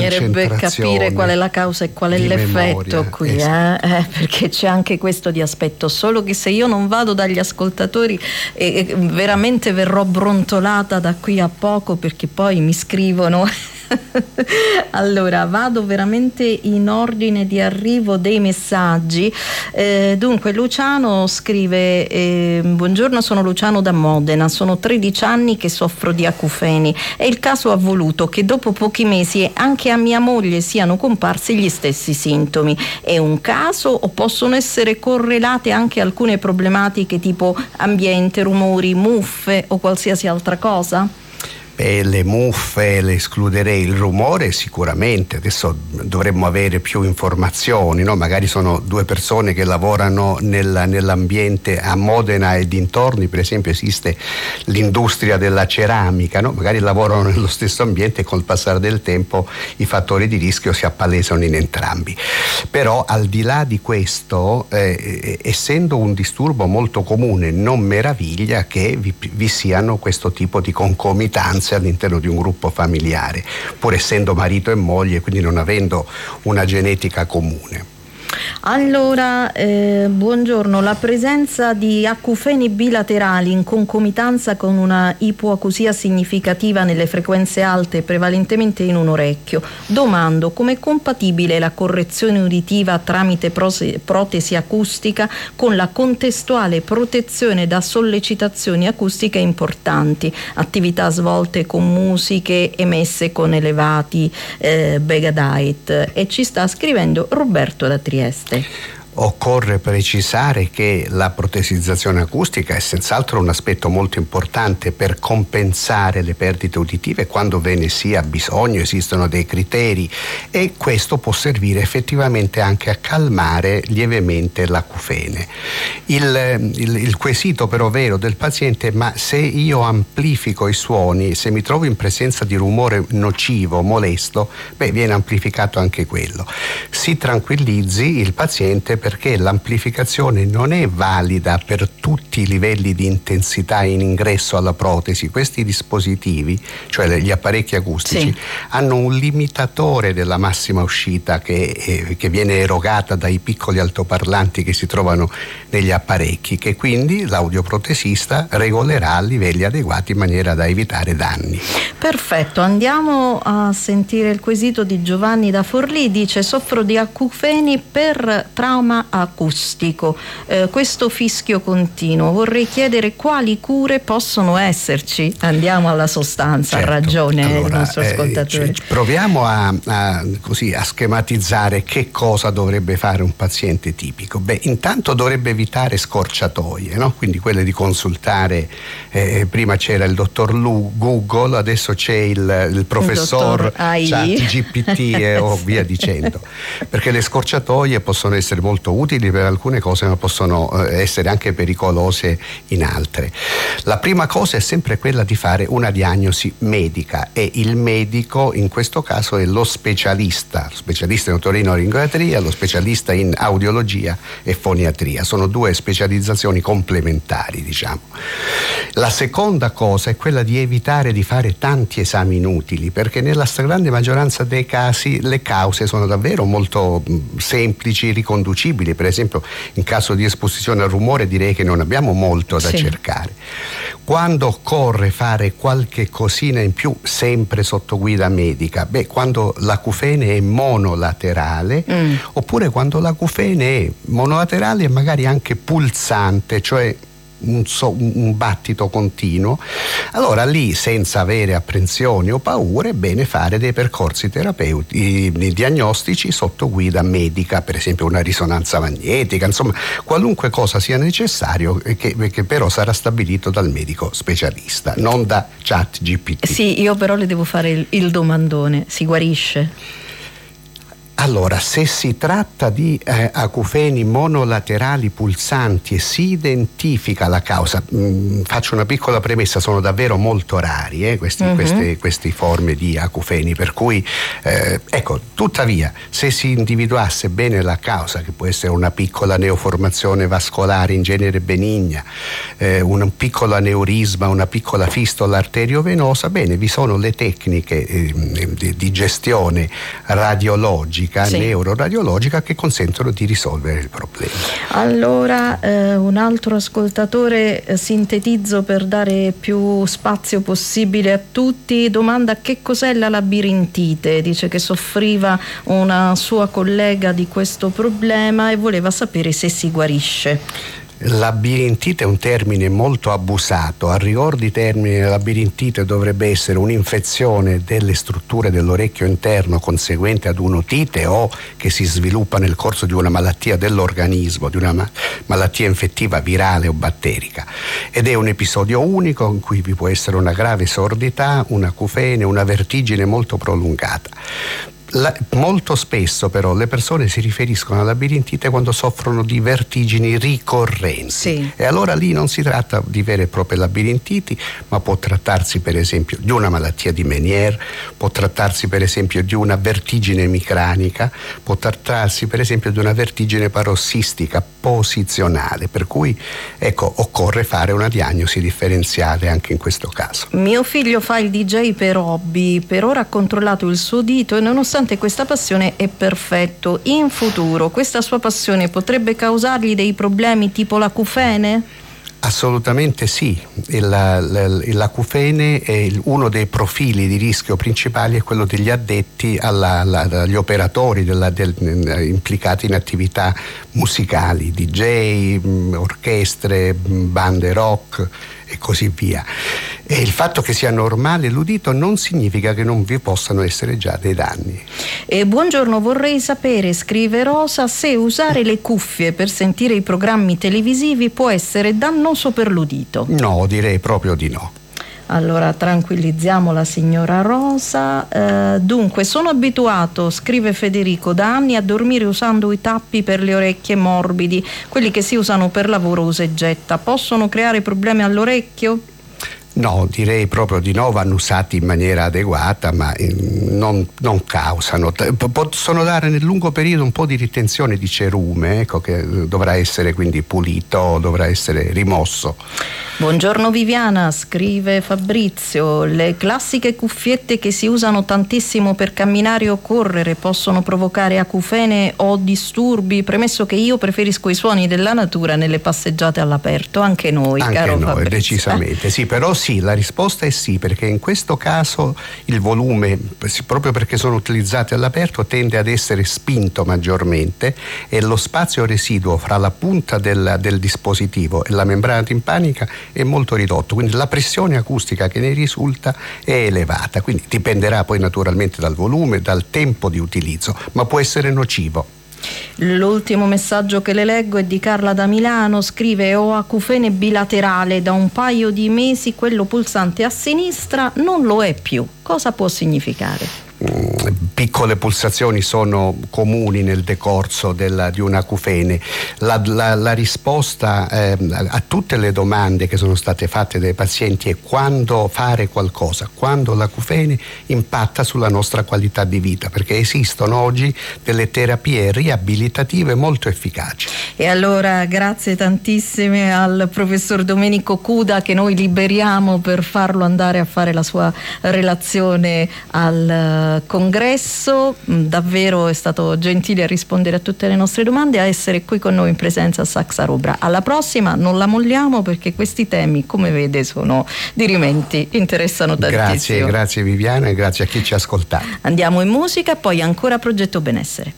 bisognerebbe capire qual è la causa e qual è l'effetto qui, perché c'è anche questo di aspetto, solo che se io non vado dagli ascoltatori veramente verrò brontolata da qui a poco, perché poi mi scrivono. Allora vado veramente in ordine di arrivo dei messaggi. Dunque Luciano scrive: buongiorno, sono Luciano da Modena, sono 13 anni che soffro di acufeni e il caso ha voluto che dopo pochi mesi anche a mia moglie siano comparsi gli stessi sintomi. È un caso o possono essere correlate anche alcune problematiche tipo ambiente, rumori, muffe o qualsiasi altra cosa? Le muffe le escluderei, il rumore sicuramente. Adesso dovremmo avere più informazioni, no? Magari sono due persone che lavorano nell'ambiente. A Modena e dintorni per esempio esiste l'industria della ceramica, no? Magari lavorano nello stesso ambiente e col passare del tempo i fattori di rischio si appalesano in entrambi. Però al di là di questo, essendo un disturbo molto comune, non meraviglia che vi siano questo tipo di concomitanze all'interno di un gruppo familiare, pur essendo marito e moglie, quindi non avendo una genetica comune. Allora, buongiorno, la presenza di acufeni bilaterali in concomitanza con una ipoacusia significativa nelle frequenze alte, prevalentemente in un orecchio. Domando, com'è compatibile la correzione uditiva tramite protesi acustica con la contestuale protezione da sollecitazioni acustiche importanti, attività svolte con musiche emesse con elevati Begadite? E ci sta scrivendo Roberto da Trieste. Occorre precisare che la protesizzazione acustica è senz'altro un aspetto molto importante per compensare le perdite uditive quando ve ne sia bisogno, esistono dei criteri, e questo può servire effettivamente anche a calmare lievemente l'acufene. Il quesito però vero del paziente è: ma se io amplifico i suoni, se mi trovo in presenza di rumore nocivo, molesto, viene amplificato anche quello. Si tranquillizzi il paziente, perché l'amplificazione non è valida per tutti i livelli di intensità in ingresso alla protesi. Questi dispositivi, cioè gli apparecchi acustici, sì, hanno un limitatore della massima uscita che viene erogata dai piccoli altoparlanti che si trovano negli apparecchi, che quindi l'audioprotesista regolerà a livelli adeguati in maniera da evitare danni. Perfetto, andiamo a sentire il quesito di Giovanni da Forlì. Dice: soffro di acufeni per trauma acustico, questo fischio continuo, vorrei chiedere quali cure possono esserci. Andiamo alla sostanza. Certo. Ha ragione allora, il nostro ascoltatore. Proviamo a schematizzare che cosa dovrebbe fare un paziente tipico. Intanto dovrebbe evitare scorciatoie, no? Quindi quelle di consultare, prima c'era il dottor Google, adesso c'è il professor ChatGPT o via dicendo, perché le scorciatoie possono essere molto utili per alcune cose, ma possono essere anche pericolose in altre. La prima cosa è sempre quella di fare una diagnosi medica, e il medico in questo caso è lo specialista in otorinolaringoiatria, lo specialista in audiologia e foniatria. Sono due specializzazioni complementari, diciamo. La seconda cosa è quella di evitare di fare tanti esami inutili, perché nella stragrande maggioranza dei casi le cause sono davvero molto semplici, riconducibili. Per esempio, in caso di esposizione al rumore direi che non abbiamo molto da cercare. Quando occorre fare qualche cosina in più, sempre sotto guida medica, quando l'acufene è monolaterale, oppure quando l'acufene è monolaterale e magari anche pulsante, cioè un battito continuo, allora lì, senza avere apprensioni o paure, è bene fare dei percorsi terapeutici diagnostici sotto guida medica, per esempio una risonanza magnetica, insomma qualunque cosa sia necessario, che però sarà stabilito dal medico specialista, non da ChatGPT. Sì, io però le devo fare il domandone: si guarisce? Allora, se si tratta di acufeni monolaterali pulsanti e si identifica la causa, faccio una piccola premessa, sono davvero molto rari queste forme di acufeni, per cui tuttavia, se si individuasse bene la causa, che può essere una piccola neoformazione vascolare in genere benigna, un piccolo aneurisma, una piccola fistola arteriovenosa, bene, vi sono le tecniche di gestione radiologica, neuroradiologica, che consentono di risolvere il problema. Allora, un altro ascoltatore, sintetizzo per dare più spazio possibile a tutti, domanda: che cos'è la labirintite? Dice che soffriva una sua collega di questo problema e voleva sapere se si guarisce. Labirintite è un termine molto abusato. A rigor di termine, labirintite dovrebbe essere un'infezione delle strutture dell'orecchio interno conseguente ad un'otite o che si sviluppa nel corso di una malattia dell'organismo, di una malattia infettiva virale o batterica, ed è un episodio unico in cui vi può essere una grave sordità, un'acufene, una vertigine molto prolungata. Molto spesso però le persone si riferiscono alla labirintite quando soffrono di vertigini ricorrenti, sì. E allora lì non si tratta di vere e proprie labirintiti, ma può trattarsi per esempio di una malattia di Meniere, può trattarsi per esempio di una vertigine emicranica, può trattarsi per esempio di una vertigine parossistica posizionale, per cui occorre fare una diagnosi differenziale anche in questo caso. Mio figlio fa il DJ per hobby, per ora ha controllato il suo dito e nonostante questa passione è perfetto. In futuro questa sua passione potrebbe causargli dei problemi tipo l'acufene? Assolutamente sì. L'acufene è uno dei profili di rischio principali, è quello degli addetti agli operatori implicati in attività musicali, DJ, orchestre, bande rock e così via. E il fatto che sia normale l'udito non significa che non vi possano essere già dei danni. Buongiorno, vorrei sapere, scrive Rosa, se usare le cuffie per sentire i programmi televisivi può essere dannoso per l'udito. No, direi proprio di no. Allora tranquillizziamo la signora Rosa. Dunque, sono abituato, scrive Federico, da anni a dormire usando i tappi per le orecchie morbidi, quelli che si usano per lavoro usa e getta. Possono creare problemi all'orecchio? No, direi proprio di no, vanno usati in maniera adeguata, ma non causano. Possono dare nel lungo periodo un po' di ritenzione di cerume, che dovrà essere quindi pulito, dovrà essere rimosso. Buongiorno Viviana, scrive Fabrizio, le classiche cuffiette che si usano tantissimo per camminare o correre possono provocare acufene o disturbi, premesso che io preferisco i suoni della natura nelle passeggiate all'aperto, anche noi, caro Fabrizio. Decisamente, sì, però sì, la risposta è sì, perché in questo caso il volume, proprio perché sono utilizzati all'aperto, tende ad essere spinto maggiormente e lo spazio residuo fra la punta del dispositivo e la membrana timpanica è molto ridotto, quindi la pressione acustica che ne risulta è elevata, quindi dipenderà poi naturalmente dal volume, dal tempo di utilizzo, ma può essere nocivo. L'ultimo messaggio che le leggo è di Carla da Milano, scrive: ho acufene bilaterale da un paio di mesi, quello pulsante a sinistra non lo è più, cosa può significare? Piccole pulsazioni sono comuni nel decorso di un'acufene. La risposta a tutte le domande che sono state fatte dai pazienti è quando fare qualcosa, quando l'acufene impatta sulla nostra qualità di vita, perché esistono oggi delle terapie riabilitative molto efficaci. E allora grazie tantissime al professor Domenico Cuda, che noi liberiamo per farlo andare a fare la sua relazione al congresso. Davvero è stato gentile a rispondere a tutte le nostre domande e a essere qui con noi in presenza a Saxa Rubra. Alla prossima, non la molliamo, perché questi temi, come vede, sono dirimenti, interessano tantissimo. Grazie Viviana e grazie a chi ci ha ascoltato. Andiamo in musica, poi ancora Progetto Benessere.